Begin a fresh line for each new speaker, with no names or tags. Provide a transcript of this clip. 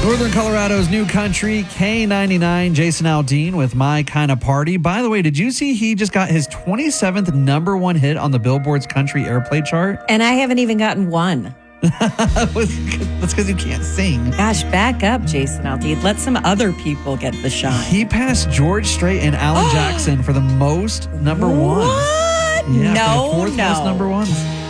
Northern Colorado's new country, K99, Jason Aldean with My Kinda Party. By the way, did you see he just got his 27th number one hit on the Billboard's country airplay chart?
And I haven't even gotten one.
That's because you can't sing.
Gosh, back up, Jason Aldean. Let some other people get the shine.
He passed George Strait and Alan Jackson for the most number ones.
What?
Yeah,
No,
for the fourth most number ones.